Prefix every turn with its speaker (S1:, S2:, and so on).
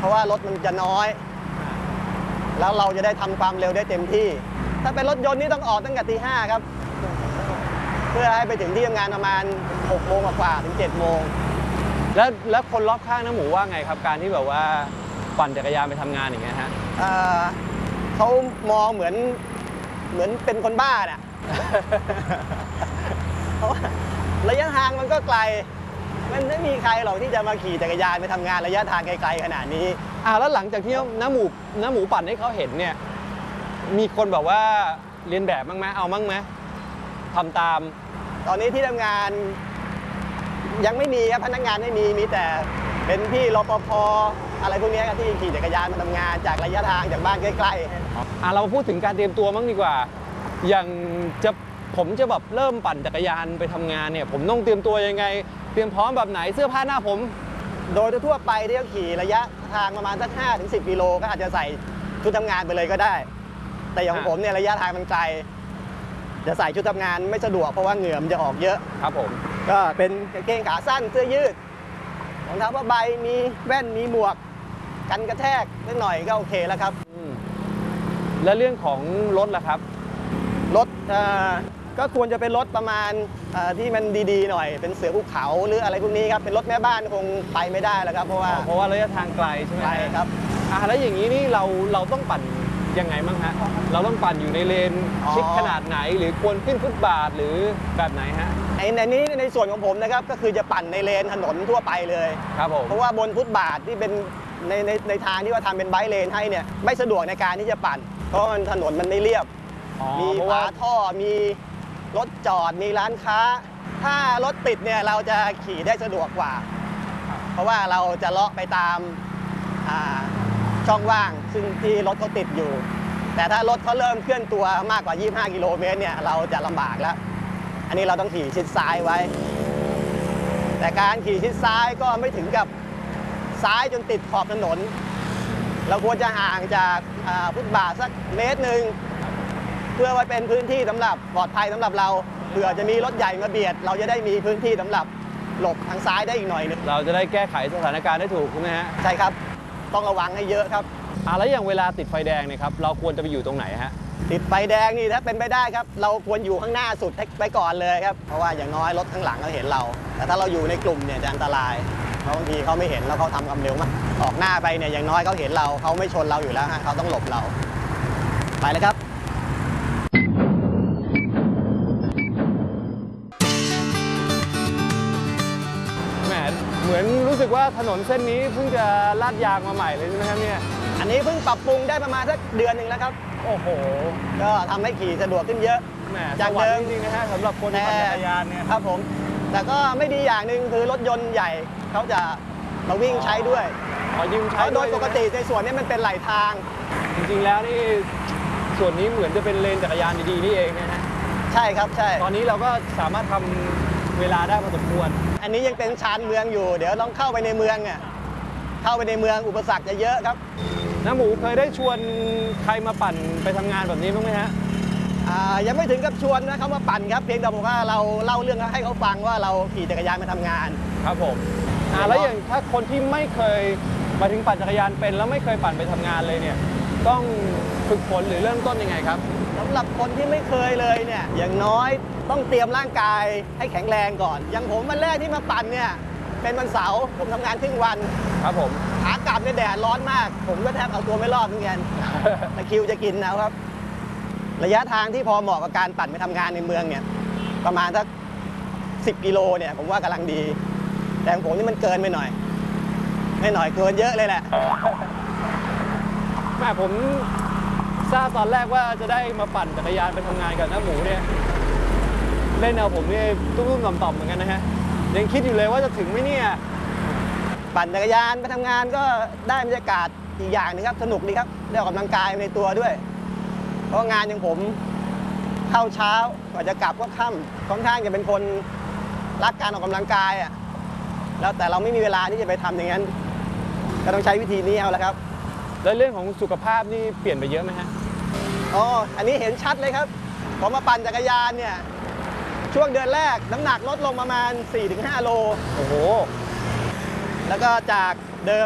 S1: ราะว่ารถมันจะน้อยแล้วเราจะได้ทำความเร็วได้เต็มที่ถ้าเป็นรถยนต์นี่ต้องออกตั้งแต่ตี 5ครับเพื่อให้ไปถึงที่ทำงานประมาณ6 โมงกว่าถึง7 โมง
S2: แล้วคนรอบข้างน้าหมูว่าไงครับการที่แบบว่าปั่นจักรยานไปทำงานอย่างเงี้ยฮะ
S1: เขามองเหมือนเป็นคนบ้าน่ะ เพราะว่าระยะทางมันก็ไกลมันไม่มีใครหรอกที่จะมาขี่จักรยานไปทำงานระยะทางไกลๆขนาดนี้
S2: แล้วหลังจากที่น้าหมูปั่นให้เขาเห็นเนี่ยมีคนแบบว่าเรียนแบบบ้างไหมเอาบ้างไหมทำตาม
S1: ตอนนี้ที่ทำงานยังไม่มีครับพนักงานไม่มีแต่เป็นพี่รปภอะไรพวกนี้ที่ขี่จักรยานมาทำงานจากระยะทางจากบ้านใกล้
S2: ๆเรามาพูดถึงการเตรียมตัวมั้งดีกว่าอย่างผมจะแบบเริ่มปั่นจักรยานไปทำงานเนี่ยผมต้องเตรียมตัวยังไงเตรียมพร้อมแบบไหนเสื้อผ้าหน้าผม
S1: โดยทั่วไปที่เขาขี่ระยะทางประมาณสัก5-10 กิโลก็อาจจะใส่ชุดทำงานไปเลยก็ได้แต่อย่างผมเนี่ยระยะทางมันไกลจะใส่ชุดทำงานไม่สะดวกเพราะว่าเหงื่อมันจะออกเยอะ
S2: ครับผม
S1: ก็เป็นกางเกงขาสั้นเสื้อยืดรองเท้าผ้าใบมีแว่นมีหมวกกันกระแทกนิดหน่อยก็โอเคแล้วครับ
S2: และเรื่องของรถล่ะครับ
S1: รถก็ควรจะเป็นรถประมาณที่มันดีๆหน่อยเป็นเสือภูเขาหรืออะไรพวกนี้ครับเป็นรถแม่บ้านคงไปไม่ได้แล้วครับเพราะว่า
S2: ระยะทางไกลใช่ไหม
S1: ครับ
S2: แล้วอย่างนี้นี่เราต้องปั่นยังไงบ้างฮะเราต้องปั่นอยู่ในเลนชิดขนาดไหนหรือควรขึ้นฟุตบาทหรือแบบไหนฮะ
S1: ในส่วนของผมนะครับก็คือจะปั่นในเลนถนนทั่วไปเลย
S2: ครับผม
S1: เพราะว่าบนฟุตบาทที่เป็นในทางที่ว่าทำเป็นไบค์เลนให้เนี่ยไม่สะดวกในการที่จะปั่นเพราะถนนมันไม่เรียบมีฝาท่อมีรถจอดมีร้านค้าถ้ารถติดเนี่ยเราจะขี่ได้สะดวกกว่าเพราะว่าเราจะเลาะไปตามช่องว่างซึ่งที่รถเขาติดอยู่แต่ถ้ารถเขาเริ่มเคลื่อนตัวมากกว่า25 กิโลเมตรเนี่ยเราจะลำบากแล้วอันนี้เราต้องขี่ชิดซ้ายไว้แต่การขี่ชิดซ้ายก็ไม่ถึงกับซ้ายจนติดขอบถนนเราควรจะห่างจากฟุตบาทสัก1 เมตรเพื่อไว้เป็นพื้นที่สำหรับปลอดภัยสำหรับเราเผื่อจะมีรถใหญ่มาเบียดเราจะได้มีพื้นที่สำหรับหลบทางซ้ายได้อีกหน่อยนึง
S2: เราจะได้แก้ไขสถานการณ์ได้ถูกใช่ไหมฮะ
S1: ใช่ครับต้องระวังให้เยอะครับ
S2: แล้วอย่างเวลาติดไฟแดงเนี่ยครับเราควรจะไปอยู่ตรงไหนฮะ
S1: ติดไฟแดงนี่ถ้าเป็นไปได้ครับเราควรอยู่ข้างหน้าสุดไปก่อนเลยครับเพราะว่าอย่างน้อยรถข้างหลังเขาเห็นเราแต่ถ้าเราอยู่ในกลุ่มเนี่ยจะอันตรายเพราะบางทีเขาไม่เห็นแล้วเขาทำความเร็วมากออกหน้าไปเนี่ยอย่างน้อยเขาเห็นเราเขาไม่ชนเราอยู่แล้วฮะเขาต้องหลบเราไปเลยครับ
S2: เหมือนรู้สึกว่าถนนเส้นนี้เพิ่งจะลาดยางมาใหม่เลยใช่ไหมครับเนี่ย
S1: อันนี้เพิ่งปรับปรุงได้ประมาณสักเดือนหนึ่งแล้วครับ
S2: โอ้โห
S1: ก็ทำให้ขี่สะดวกขึ้นเยอะ
S2: จากเดิมจริงๆนะฮะสำหรับคนปั่นจักรยานเนี่ย
S1: ครับผมแต่ก็ไม่ดีอย่างหนึ่งคือรถยนต์ใหญ่เขาจะมาวิ่งใช้ด้วย
S2: ยืมใช้
S1: โดยปกติในส่วนนี้มันเป็นไหลทาง
S2: จริงๆแล้วนี่ส่วนนี้เหมือนจะเป็นเลนจักรยานดีๆนี่เองนะฮะ
S1: ใช่ครับใช่
S2: ตอนนี้เราก็สามารถทำเวลาได้พอสมควร
S1: อันนี้ยังเป็นชานเมืองอยู่เดี๋ยวต้องเข้าไปในเมืองเนี่ยเข้าไปในเมืองอุปสรรคจะเยอะครับ
S2: น้าหมูเคยได้ชวนใครมาปั่นไปทำงานแบบนี้บ้างไหมฮะ
S1: ยังไม่ถึงกับชวนนะเขามาปั่นครับเพียงแต่บอกว่าเราเล่าเรื่องให้เขาฟังว่าเราขี่จักรยานมาทำงาน
S2: ครับผมแล้วอย่างถ้าคนที่ไม่เคยมาถึงปั่นจักรยานเป็นแล้วไม่เคยปั่นไปทำงานเลยเนี่ยต้องฝึกฝนหรือเริ่มต้นยังไงครับ
S1: สำหรับคนที่ไม่เคยเลยเนี่ยอย่างน้อยต้องเตรียมร่างกายให้แข็งแรงก่อนอย่างผมวันแรกที่มาปั่นเนี่ยเป็นวันเสาร์ผมทำงานครึ่งวัน
S2: ครับผม
S1: ขากลับเนี่ยแดดร้อนมากผมก็แทบเอาตัวไม่รอดเหมือนกันตะคริวจะกินนะครับระยะทางที่พอเหมาะกับการปั่นไปทำงานในเมืองเนี่ยประมาณสัก10 กิโลเนี่ยผมว่ากำลังดีแต่ของผมนี่มันเกินไปหน่อยไม่หน่อยเกินเยอะเลยแหละ
S2: แม่ผมทราบตอนแรกว่าจะได้มาปั่นจักรยานไปทำงานกับน้าหมูเนี่ยเล่นเอาผมนี่ตุ้มๆต่อมๆเหมือนกันนะฮะยังคิดอยู่เลยว่าจะถึงไหมเนี่ย
S1: ปั่นจักรยานไปทำงานก็ได้บรรยากาศอีกอย่างนึงครับสนุกดีครับได้ออกกำลังกายในตัวด้วยเพราะงานอย่างผมเข้าเช้ากว่าจะกลับก็ค่ำค่อนข้างจะเป็นคนรักการออกกำลังกายอ่ะแล้วแต่เราไม่มีเวลาที่จะไปทำอย่างนั้นก็ต้องใช้วิธีนี้เอาละครับ
S2: แล้วเรื่องของสุขภาพนี่เปลี่ยนไปเยอะไหมฮะ
S1: อันนี้เห็นชัดเลยครับผมมาปั่นจักรยานเนี่ยช่วงเดือนแรกน้ำหนักลดลงประมาณ 4-5 โล
S2: โอ้โห
S1: แล้วก็จาก